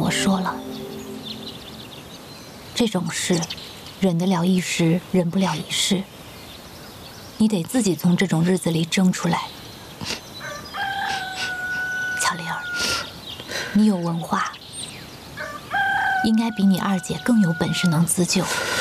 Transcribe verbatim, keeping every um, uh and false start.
我说了，这种事，忍得了一时，忍不了一世。你得自己从这种日子里挣出来。巧玲儿，你有文化，应该比你二姐更有本事能自救。